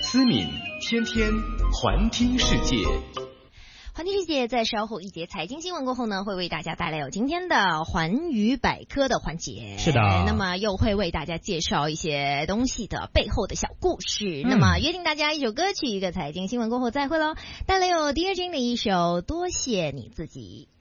思敏天天环听世界。 环听世界在稍后一节财经新闻过后呢，会为大家带来有今天的环宇百科的环节。 是的， 那么又会为大家介绍一些东西的背后的小故事。那么约定大家一首歌曲，一个财经新闻过后再会喽。带来有第二军的一首《多谢你自己》。